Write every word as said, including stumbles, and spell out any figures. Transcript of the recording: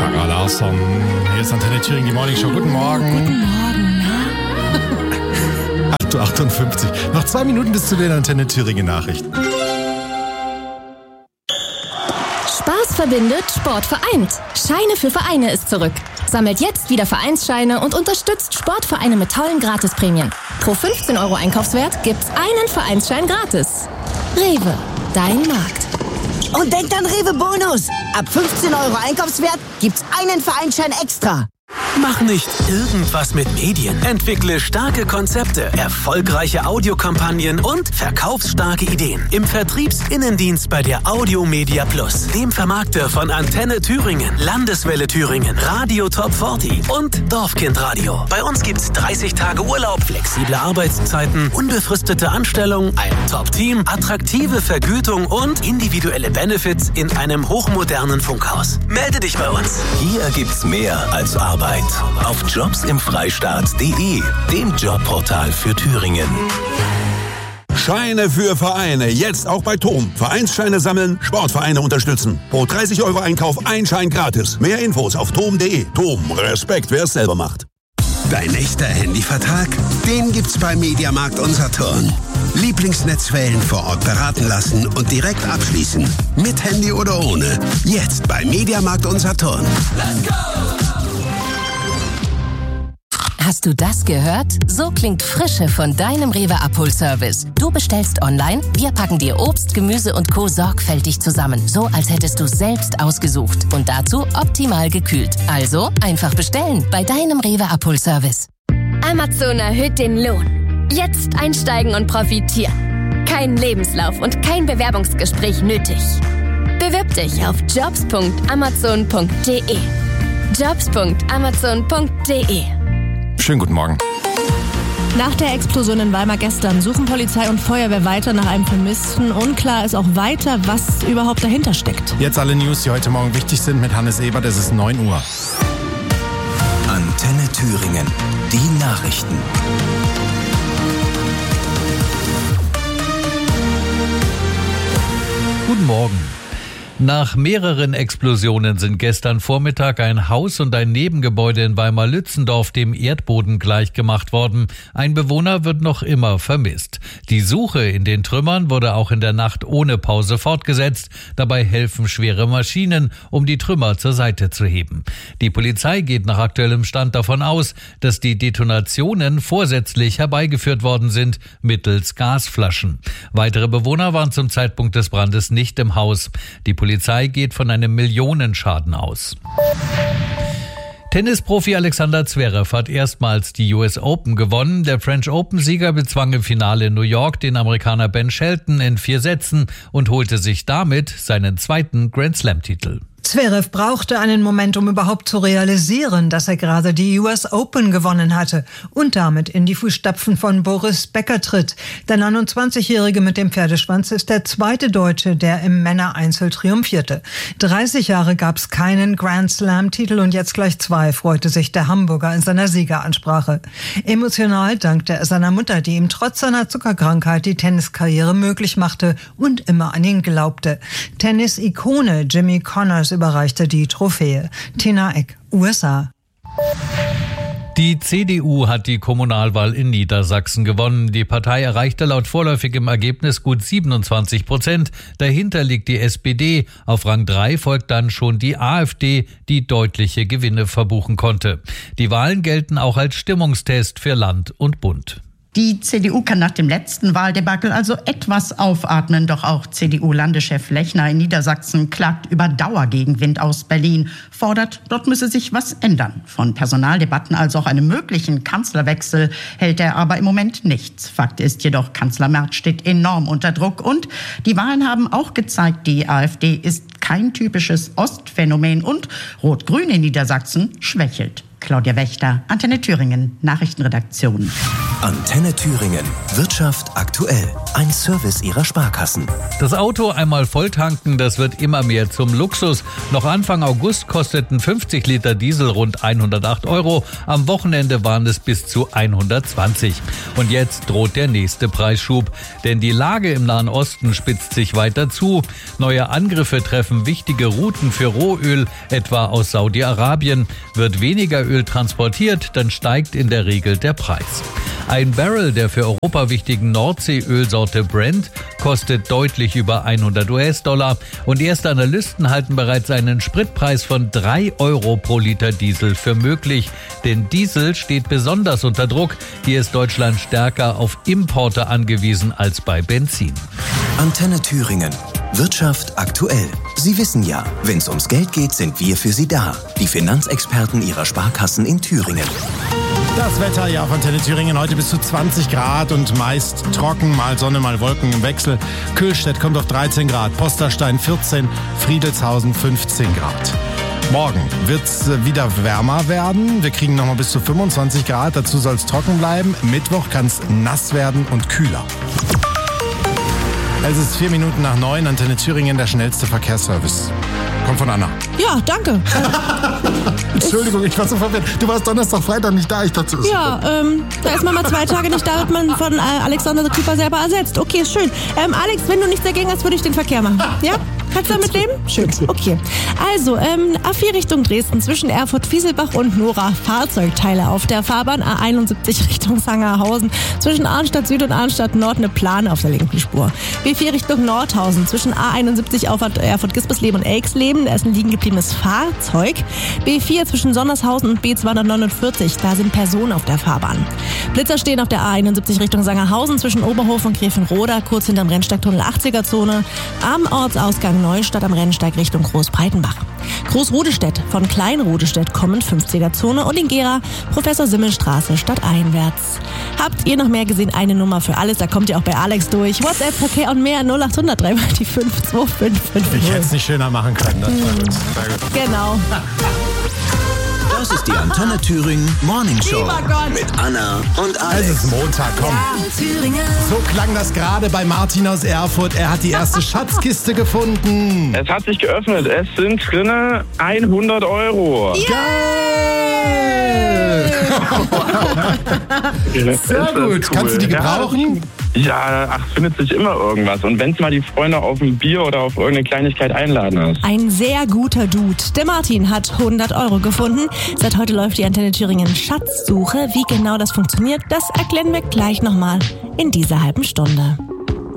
Sarah Larsson. Hier ist Antenne Thüringen, die Morning Show. Guten Morgen. Guten Morgen, na? acht Uhr achtundfünfzig. Noch zwei Minuten bis zu den Antenne Thüringen Nachrichten. Spaß verbindet, Sport vereint. Scheine für Vereine ist zurück. Sammelt jetzt wieder Vereinsscheine und unterstützt Sportvereine mit tollen Gratisprämien. Pro fünfzehn Euro Einkaufswert gibt's einen Vereinsschein gratis. Rewe, dein Markt. Und denkt an Rewe Bonus. Ab fünfzehn Euro Einkaufswert gibt's einen Vereinsschein extra. Mach nicht irgendwas mit Medien. Entwickle starke Konzepte, erfolgreiche Audiokampagnen und verkaufsstarke Ideen. Im Vertriebsinnendienst bei der Audio Media Plus, dem Vermarkter von Antenne Thüringen, Landeswelle Thüringen, Radio Top vierzig und Dorfkindradio. Bei uns gibt's dreißig Tage Urlaub, flexible Arbeitszeiten, unbefristete Anstellung, ein Top-Team, attraktive Vergütung und individuelle Benefits in einem hochmodernen Funkhaus. Melde dich bei uns. Hier gibt's mehr als Arbeit. Auf jobs im freistaat punkt de, dem Jobportal für Thüringen. Scheine für Vereine, jetzt auch bei Tom. Vereinsscheine sammeln, Sportvereine unterstützen. Pro dreißig Euro Einkauf ein Schein gratis. Mehr Infos auf tom punkt de. Tom, Respekt, wer es selber macht. Dein echter Handyvertrag? Den gibt's bei Mediamarkt und Saturn. Lieblingsnetzwellen vor Ort beraten lassen und direkt abschließen. Mit Handy oder ohne. Jetzt bei Mediamarkt und Saturn. Let's go! Hast du das gehört? So klingt Frische von deinem Rewe Abholservice. Du bestellst online, wir packen dir Obst, Gemüse und Co. sorgfältig zusammen. So, als hättest du es selbst ausgesucht. Und dazu optimal gekühlt. Also einfach bestellen bei deinem Rewe Abholservice. Amazon erhöht den Lohn. Jetzt einsteigen und profitieren. Kein Lebenslauf und kein Bewerbungsgespräch nötig. Bewirb dich auf jobs punkt amazon punkt de. jobs punkt amazon punkt de. Schönen guten Morgen. Nach der Explosion in Weimar gestern suchen Polizei und Feuerwehr weiter nach einem Vermissten. Unklar ist auch weiter, was überhaupt dahinter steckt. Jetzt alle News, die heute Morgen wichtig sind mit Hannes Ebert. Es ist neun Uhr. Antenne Thüringen. Die Nachrichten. Guten Morgen. Nach mehreren Explosionen sind gestern Vormittag ein Haus und ein Nebengebäude in Weimar-Lützendorf dem Erdboden gleichgemacht worden. Ein Bewohner wird noch immer vermisst. Die Suche in den Trümmern wurde auch in der Nacht ohne Pause fortgesetzt. Dabei helfen schwere Maschinen, um die Trümmer zur Seite zu heben. Die Polizei geht nach aktuellem Stand davon aus, dass die Detonationen vorsätzlich herbeigeführt worden sind, mittels Gasflaschen. Weitere Bewohner waren zum Zeitpunkt des Brandes nicht im Haus. Die Polizei Polizei geht von einem Millionenschaden aus. Tennisprofi Alexander Zverev hat erstmals die U S Open gewonnen. Der French Open-Sieger bezwang im Finale in New York den Amerikaner Ben Shelton in vier Sätzen und holte sich damit seinen zweiten Grand-Slam-Titel. Zverev brauchte einen Moment, um überhaupt zu realisieren, dass er gerade die U S Open gewonnen hatte und damit in die Fußstapfen von Boris Becker tritt. Der neunundzwanzigjährige mit dem Pferdeschwanz ist der zweite Deutsche, der im Männereinzel triumphierte. dreißig Jahre gab es keinen Grand Slam-Titel und jetzt gleich zwei, freute sich der Hamburger in seiner Siegeransprache. Emotional dankte er seiner Mutter, die ihm trotz seiner Zuckerkrankheit die Tenniskarriere möglich machte und immer an ihn glaubte. Tennis-Ikone Jimmy Connors überreichte die Trophäe. Tina Eck, U S A. Die C D U hat die Kommunalwahl in Niedersachsen gewonnen. Die Partei erreichte laut vorläufigem Ergebnis gut siebenundzwanzig Prozent. Dahinter liegt die S P D. Auf Rang drei folgt dann schon die AfD, die deutliche Gewinne verbuchen konnte. Die Wahlen gelten auch als Stimmungstest für Land und Bund. Die C D U kann nach dem letzten Wahldebakel also etwas aufatmen. Doch auch C D U-Landeschef Lechner in Niedersachsen klagt über Dauergegenwind aus Berlin, fordert, dort müsse sich was ändern. Von Personaldebatten als auch einem möglichen Kanzlerwechsel hält er aber im Moment nichts. Fakt ist jedoch, Kanzler Merz steht enorm unter Druck. Und die Wahlen haben auch gezeigt, die AfD ist kein typisches Ostphänomen und Rot-Grün in Niedersachsen schwächelt. Claudia Wächter, Antenne Thüringen, Nachrichtenredaktion. Antenne Thüringen. Wirtschaft aktuell. Ein Service Ihrer Sparkassen. Das Auto einmal volltanken, das wird immer mehr zum Luxus. Noch Anfang August kosteten fünfzig Liter Diesel rund hundertacht Euro. Am Wochenende waren es bis zu hundertzwanzig. Und jetzt droht der nächste Preisschub. Denn die Lage im Nahen Osten spitzt sich weiter zu. Neue Angriffe treffen wichtige Routen für Rohöl, etwa aus Saudi-Arabien. Wird weniger Öl transportiert, dann steigt in der Regel der Preis. Ein Barrel der für Europa wichtigen Nordseeölsorte Brent kostet deutlich über hundert US-Dollar und erste Analysten halten bereits einen Spritpreis von drei Euro pro Liter Diesel für möglich. Denn Diesel steht besonders unter Druck. Hier ist Deutschland stärker auf Importe angewiesen als bei Benzin. Antenne Thüringen. Wirtschaft aktuell. Sie wissen ja, wenn es ums Geld geht, sind wir für Sie da. Die Finanzexperten Ihrer Sparkassen in Thüringen. Das Wetter ja auf Antenne Thüringen heute bis zu zwanzig Grad und meist trocken, mal Sonne, mal Wolken im Wechsel. Kühlstedt kommt auf dreizehn Grad, Posterstein vierzehn, Friedelshausen fünfzehn Grad. Morgen wird es wieder wärmer werden. Wir kriegen nochmal bis zu fünfundzwanzig Grad. Dazu soll es trocken bleiben. Mittwoch kann es nass werden und kühler. Es ist vier Minuten nach neun. Antenne Thüringen, der schnellste Verkehrsservice. Kommt von Anna. Ja, danke. Entschuldigung, ich war so verwirrt. Du warst Donnerstag, Freitag nicht da. Ich dachte, es ja, ähm, da ist man mal zwei Tage nicht da, wird man von äh, Alexander the Cooper selber ersetzt. Okay, schön. Ähm, Alex, wenn du nichts dagegen hast, würde ich den Verkehr machen. Ja? Kannst du damit leben? Schön. Okay. Also, ähm, A vier Richtung Dresden zwischen Erfurt-Fieselbach und Nora. Fahrzeugteile auf der Fahrbahn. A einundsiebzig Richtung Sangerhausen zwischen Arnstadt Süd und Arnstadt Nord eine Plane auf der linken Spur. B vier Richtung Nordhausen zwischen A einundsiebzig auf Erfurt-Gispersleben und Elksleben. Da ist ein liegen gebliebenes Fahrzeug. B vier zwischen Sonnershausen und B zweihundertneunundvierzig. Da sind Personen auf der Fahrbahn. Blitzer stehen auf der A einundsiebzig Richtung Sangerhausen zwischen Oberhof und Gräfenroda, kurz hinterm Rennsteigtunnel achtziger-Zone. Am Ortsausgang Neustadt am Rennsteig Richtung Großbreitenbach. Großrodestedt von Kleinrodestedt kommen fünfziger-Zone und in Gera Professor-Simmel-Straße stadteinwärts. Habt ihr noch mehr gesehen? Eine Nummer für alles, da kommt ihr auch bei Alex durch. WhatsApp, Verkehr und mehr null acht hundert drei die fünf zwei fünf fünf. Ich hätte es nicht schöner machen können. Das war gut. Sehr gut. Genau. Das ist die Antenne Thüringen Morning Show mit Anna und Alex. Es ist Montag, komm. Thüringen. So klang das gerade bei Martin aus Erfurt. Er hat die erste Schatzkiste gefunden. Es hat sich geöffnet. Es sind drinne hundert Euro. Geil! Sehr gut. Cool. Kannst du die gebrauchen? Ja, ach, findet sich immer irgendwas. Und wenn es mal die Freunde auf ein Bier oder auf irgendeine Kleinigkeit einladen ist. Ein sehr guter Dude. Der Martin hat hundert Euro gefunden. Seit heute läuft die Antenne Thüringen Schatzsuche. Wie genau das funktioniert, das erklären wir gleich nochmal in dieser halben Stunde.